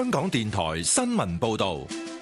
香港電台新聞報道。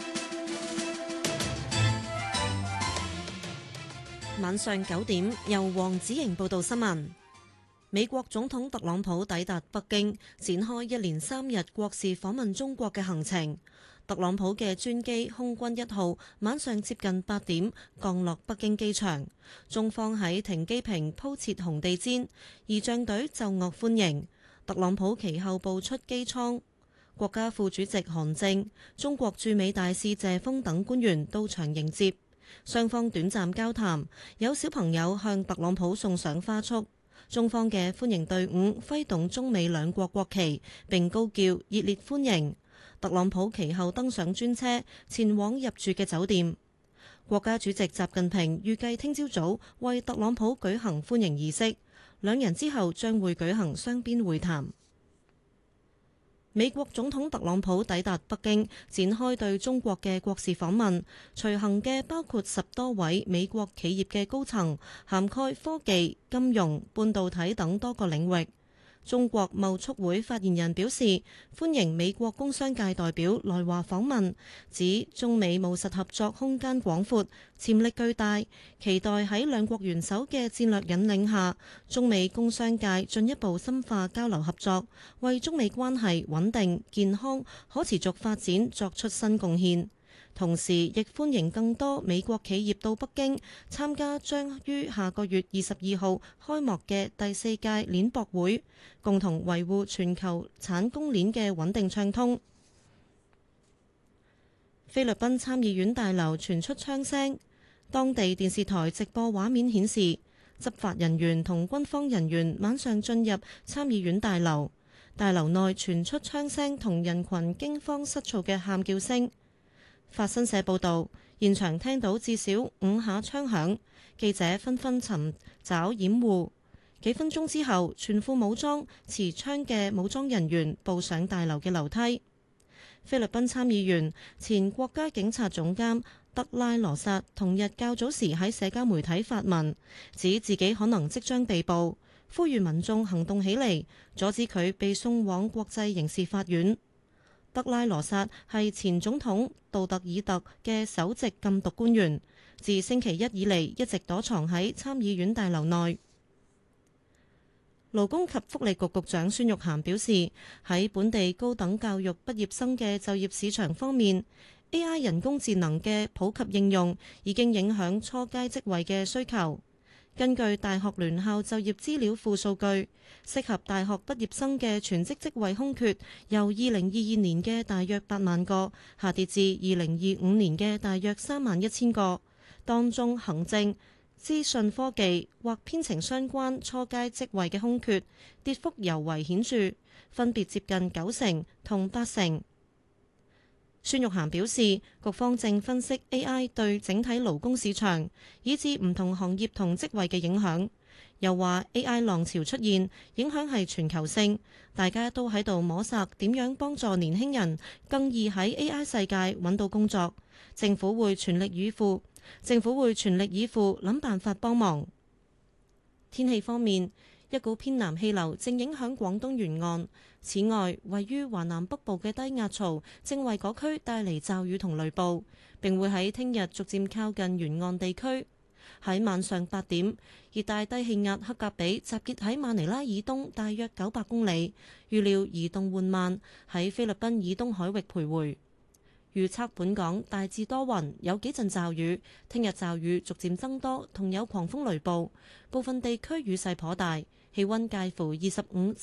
晚上9點，由黃子瑩報道新聞。美國總統特朗普抵達北京，展開一連3日國事訪問中國嘅行程。特朗普嘅專機空軍1號晚上接近8點降落北京機場，中方喺停機坪鋪設紅地毯，儀仗隊奏樂歡迎。特朗普其後步出機艙，國家副主席韓正、中國駐美大使謝鋒等官員到場迎接，雙方短暫交談，有小朋友向特朗普送上花束。中方嘅歡迎隊伍揮動中美兩國國旗，並高叫熱烈歡迎。特朗普其後登上專車，前往入住嘅酒店。國家主席習近平預計聽朝早為特朗普舉行歡迎儀式，兩人之後將會舉行雙邊會談。美國總統特朗普抵達北京，展開對中國嘅國事訪問，隨行嘅包括10多位美國企業嘅高層，涵蓋科技、金融、半導體等多個領域。中國貿促會發言人表示，歡迎美國工商界代表來華訪問，指中美務實合作空間廣闊，潛力巨大，期待喺兩國元首嘅戰略引領下，中美工商界進一步深化交流合作，為中美關係穩定、健康、可持續發展作出新貢獻。同時，亦歡迎更多美國企業到北京參加將於下個月22號開幕嘅第4屆鏈博會，共同維護全球產供鏈嘅穩定暢通。菲律賓參議院大樓傳出槍聲，當地電視台直播畫面顯示，執法人員同軍方人員晚上進入參議院大樓，大樓內傳出槍聲同人群驚慌失措嘅喊叫聲。法新社報導，現場聽到至少5下槍響，記者紛紛尋找掩護。幾分鐘之後，全副武裝持槍嘅武裝人員步上大樓嘅樓梯。菲律賓參議員、前國家警察總監德拉羅薩同日較早時喺社交媒體發文，指自己可能即將被捕，呼籲民眾行動起嚟，阻止佢被送往國際刑事法院。德拉羅薩係前總統杜特爾特嘅首席禁毒官員，自星期一以嚟一直躲藏喺參議院大樓內。勞工及福利局局長孫玉菡表示，喺本地高等教育畢業生嘅就業市場方面， AI 人工智能嘅普及應用已經影響初階職位嘅需求。根據大學聯校就業資料庫數據，適合大學畢業生嘅全職職位空缺由2022年嘅大約8萬個下跌至2025年嘅大約31000個。當中行政、資訊科技或編程相關初階職位嘅空缺跌幅尤為顯著，分別接近90%同80%。孫玉菡表示，局方正分析 AI 對整體勞工市場以至唔同行業同職位嘅影響。又話 AI 浪潮出現，影響係全球性，大家都喺度摸索點樣幫助年輕人更易喺 AI 世界揾到工作。政府會全力以赴諗辦法幫忙。天氣方面，一股偏南氣流正影響廣東沿岸。此外，位於華南北部嘅低壓槽正為嗰區帶嚟驟雨同雷暴，並會喺聽日逐漸靠近沿岸地區。喺晚上8點，熱帶低氣壓克格比集結喺馬尼拉以東大約900公里，預料移動緩慢，喺菲律賓以東海域徘徊。預測本港大致多雲，有幾陣驟雨。聽日驟雨逐漸增多，同有狂風雷暴，部分地區雨勢頗大。氣溫介乎25